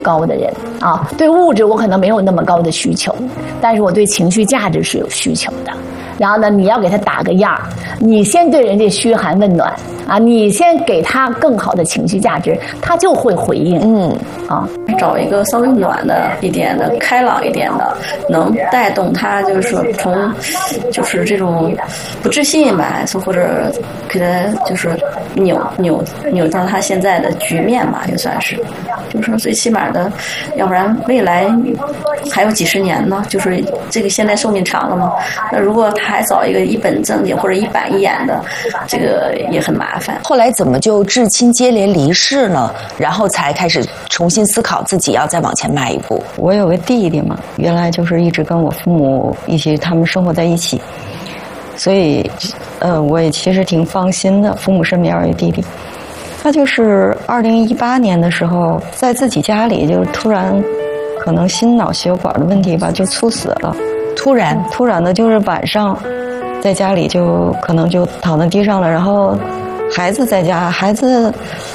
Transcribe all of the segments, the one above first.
高的人啊，对物质我可能没有那么高的需求，但是我对情绪价值是有需求的。然后呢，你要给他打个样，你先对人家嘘寒问暖啊，你先给他更好的情绪价值，他就会回应。 找一个稍微暖的一点的、开朗一点的，能带动他，就是说从就是这种不自信吧，或者给他就是扭到他现在的局面吧，也算是，就是说最起码的，要不然未来还有几十年呢，就是这个现在寿命长了嘛，那如果他还找一个一本正经或者一板一眼的，这个也很麻烦。 后来怎么就至亲接连离世呢？然后才开始重新思考自己要再往前迈一步。 我有个弟弟嘛，原来就是一直跟我父母一起，他们生活在一起，所以我也其实挺放心的。父母身边有一弟弟，他就是2018年的时候，在自己家里就突然可能心脑血管的问题吧，就猝死了。突然的，就是晚上在家里就可能就躺在地上了，然后孩子在家，孩子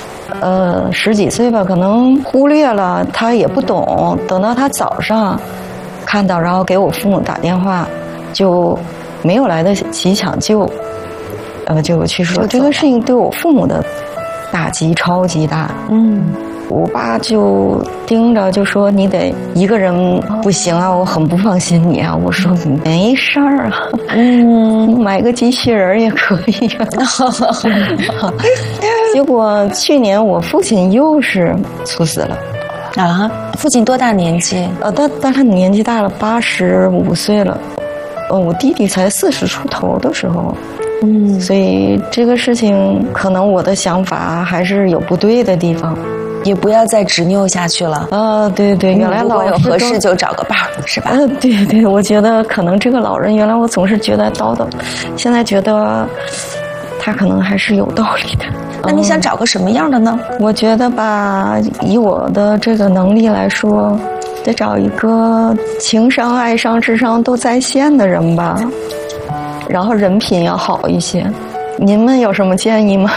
10几岁吧，可能忽略了，他也不懂。等到他早上看到，然后给我父母打电话，就没有来得及抢救，就去世了。这个事情对我父母的打击超级大。我爸就盯着就说你得一个人不行啊，我很不放心你啊。我说没事儿啊，买个机器人也可以啊。结果去年我父亲又是猝死了。 啊，父亲多大年纪？ 但他年纪大了，85岁了。我弟弟才40出头的时候。所以这个事情可能我的想法还是有不对的地方。 也不要再执拗下去了。 对，原来老有合适就找个伴儿，是吧？ 对，我觉得可能这个老人原来我总是觉得叨叨，现在觉得他可能还是有道理的。 那你想找个什么样的呢？ 我觉得吧，以我的这个能力来说，得找一个情商、爱商、智商都在线的人吧，然后人品要好一些。您们有什么建议吗？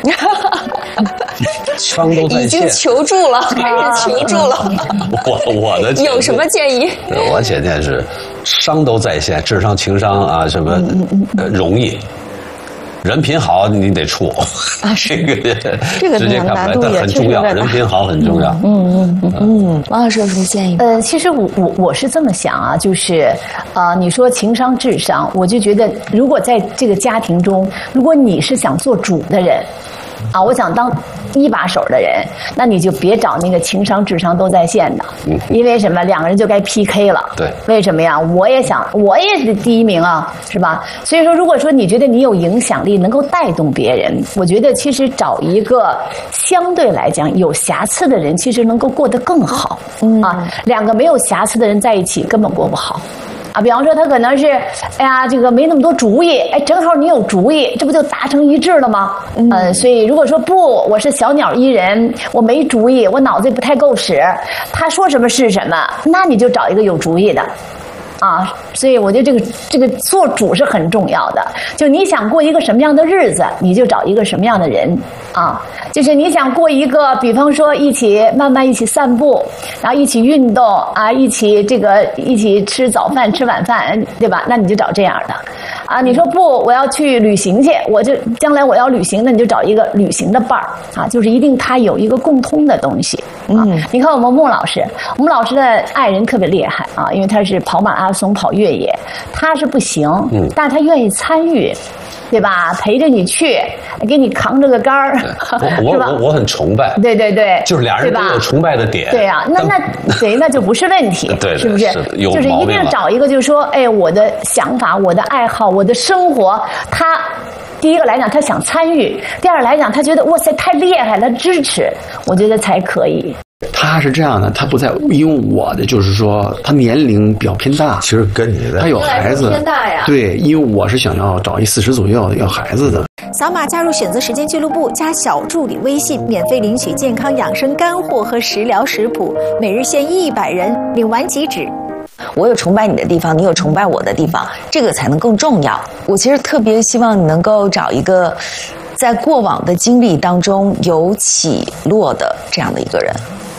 商都在线， 已经求助了，开始求助了。 我的有什么建议？ 我简介是商都在线，智商、情商啊，什么容易，人品好你得处啊，这个直接看出来，但很重要，人品好很重要。 王老师有什么建议？ 其实我是这么想啊，就是你说情商、智商，我就觉得如果在这个家庭中，如果你是想做主的人。我想当一把手的人，那你就别找那个情商智商都在线的，因为什么？两个人就该 PK 了。 对， 为什么呀？我也是第一名啊，是吧？所以说，如果说你觉得你有影响力，能够带动别人，我觉得其实找一个相对来讲有瑕疵的人，其实能够过得更好。两个没有瑕疵的人在一起根本过不好。比方说他可能是，这个没那么多主意，正好你有主意，这不就达成一致了吗？所以如果说不，我是小鸟依人，我没主意，我脑子也不太够使，他说什么是什么，那你就找一个有主意的。所以我觉得这个做主是很重要的。就你想过一个什么样的日子，你就找一个什么样的人就是你想过一个，比方说慢慢一起散步，然后一起运动一起吃早饭吃晚饭，对吧？那你就找这样的。你说不，我要去旅行去，将来我要旅行，那你就找一个旅行的伴儿就是一定他有一个共通的东西。你看我们孟老师的爱人特别厉害因为他是跑马拉松跑越野，他是不行，但他愿意参与，对吧？陪着你去，给你扛着个杆儿，是吧？ 我很崇拜， 对， 就是俩人都有崇拜的点， 对啊，那就不是问题， 对， 是不是？就是一定找一个，就是说，我的想法、我的爱好、我的生活，他第一个来讲他想参与，第二来讲他觉得哇塞太厉害了，支持，我觉得才可以。 他是这样的，他不在，因为我的就是说他年龄比较偏大， 其实跟你的他有孩子偏大呀。 对，因为我是想要找一40左右要孩子的。 扫码加入选择时间俱乐部，加小助理微信，免费领取健康养生干货和食疗食谱，每日限100人，领完即止。 我有崇拜你的地方，你有崇拜我的地方，这个才能更重要。我其实特别希望你能够找一个在过往的经历当中有起落的这样的一个人。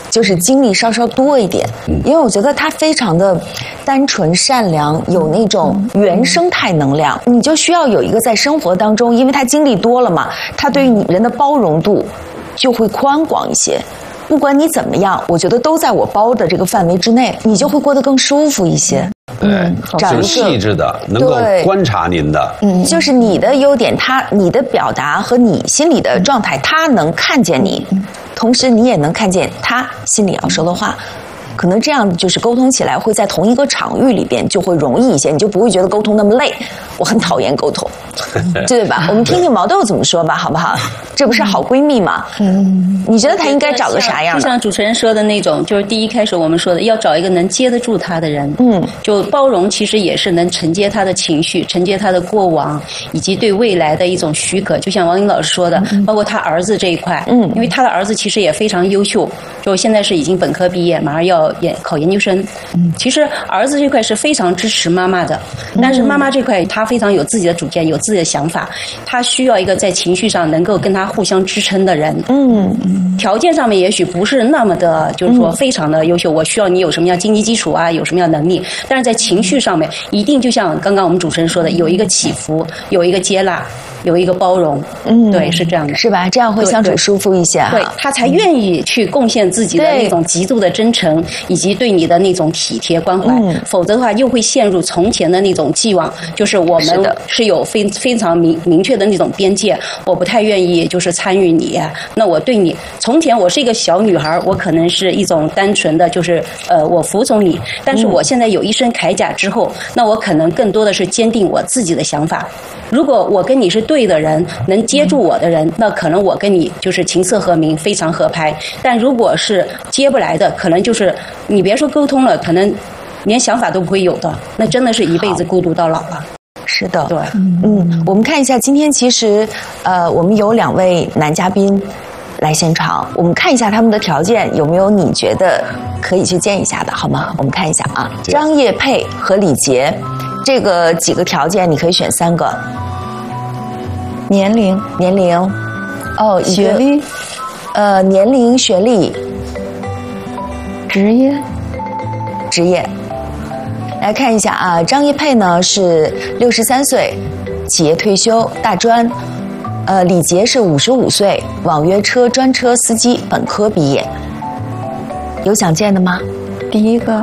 就是经历稍稍多一点，因为我觉得他非常的单纯善良，有那种原生态能量。你就需要有一个在生活当中，因为他经历多了嘛，他对于你人的包容度就会宽广一些。不管你怎么样，我觉得都在我包的这个范围之内，你就会过得更舒服一些。 挺细致的，能够观察您的， 就是你的优点，你的表达和你心里的状态，他能看见你，同时你也能看见他心里要说的话。可能这样就是沟通起来会在同一个场域里边就会容易一些，你就不会觉得沟通那么累。我很讨厌沟通，对吧？我们听听毛豆怎么说吧，好不好？这不是好闺蜜吗？你觉得她应该找个啥样的？ 就像主持人说的那种，就是第一开始我们说的，要找一个能接得住她的人。就包容其实也是能承接她的情绪，承接她的过往，以及对未来的一种许可。就像王颖老师说的，包括他儿子这一块，因为他的儿子其实也非常优秀，就现在是已经本科毕业，马上要考研究生。其实儿子这块是非常支持妈妈的，但是妈妈这块她非常有自己的主见，有自己的想法，她需要一个在情绪上能够跟她互相支撑的人。条件上面也许不是那么的，就是说非常的优秀，我需要你有什么样经济基础啊，有什么样能力，但是在情绪上面一定就像刚刚我们主持人说的，有一个起伏，有一个接纳，有一个包容。对，是这样的， 是吧？这样会相处舒服一些。 对，他才愿意去贡献自己的那种极度的真诚，以及对你的那种体贴关怀。否则的话，又会陷入从前的那种既往，就是我们是有非常明确的那种边界，我不太愿意就是参与你。那我对你，从前我是一个小女孩，我可能是一种单纯的就是我服从你，但是我现在有一身铠甲之后，那我可能更多的是坚定我自己的想法。如果我跟你是对的人，能接住我的人，那可能我跟你就是琴瑟和鸣，非常合拍。但如果是接不来的，可能就是你别说沟通了，可能连想法都不会有的，那真的是一辈子孤独到老了。 是的， 对， 我们看一下今天其实我们有2位男嘉宾来现场，我们看一下他们的条件有没有你觉得可以去见一下的，好吗？我们看一下啊，张叶佩和李杰，这个几个条件你可以选3个。 年龄， 学历，年龄、学历， 职业。 来看一下啊，张叶佩呢是63岁，企业退休，大专。李杰是55岁，网约车专车司机，本科毕业。有想见的吗？ 第一个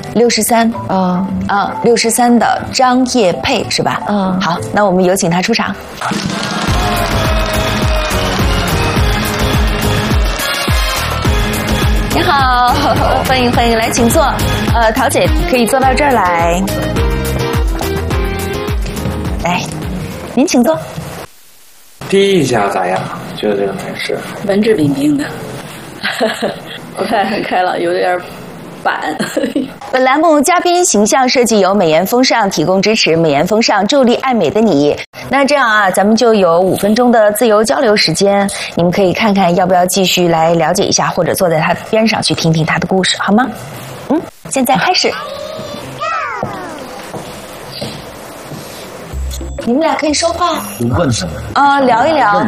63。63的张叶佩是吧？好，那我们有请他出场。你好，欢迎，来请坐。桃姐可以坐到这儿来。来，您请坐。 第一印象咋样？觉得这个男士文质彬彬的，不太很开朗，有点板。 本栏目嘉宾形象设计由美颜风尚提供支持，美颜风尚助力爱美的你。那这样啊，咱们就有5分钟的自由交流时间，你们可以看看要不要继续来了解一下，或者坐在他边上去听听他的故事，好吗？现在开始。你们俩可以说话。 你问什么？ 聊一聊。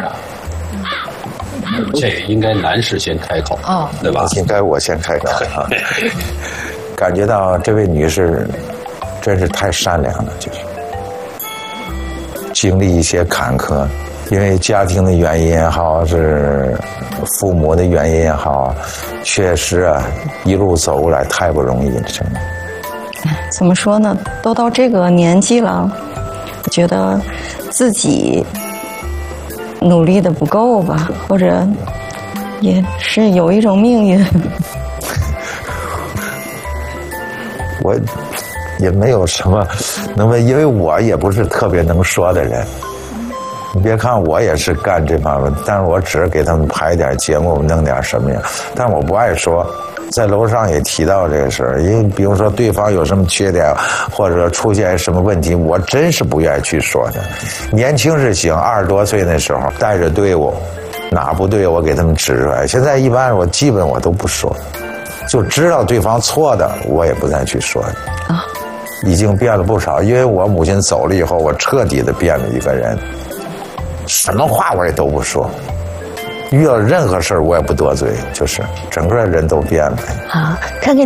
这应该男士先开口，对吧？ 应该我先开口啊。感觉到这位女士真是太善良了，就是经历一些坎坷，因为家庭的原因也好，是父母的原因也好，确实啊，一路走过来太不容易了，真的。 怎么说呢？都到这个年纪了，我觉得自己努力的不够吧，或者也是有一种命运。 我也没有什么能问，因为我也不是特别能说的人。你别看我也是干这方面，但是我只是给他们排点节目，弄点什么呀。但我不爱说，在楼上也提到这个事儿，因为比如说对方有什么缺点，或者出现什么问题，我真是不愿意去说的。年轻是行，20多岁那时候带着队伍，哪不对我给他们指出来。现在一般我基本我都不说。就知道对方错的，我也不再去说啊。已经变了不少，因为我母亲走了以后，我彻底的变了一个人，什么话我也都不说， 遇到任何事儿我也不多嘴，就是整个人都变了。 啊，看看